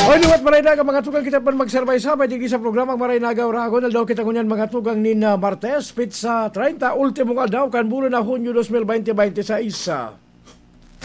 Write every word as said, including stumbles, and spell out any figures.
O liwat maraynaga mga tugang kita pan magserbay-sabay di sa programang Maraynaga Uragon daw kita kunyan mga tugang ni Martes pizza thirty ultimo nga daw kan bulan na Hunyo twenty twenty-six.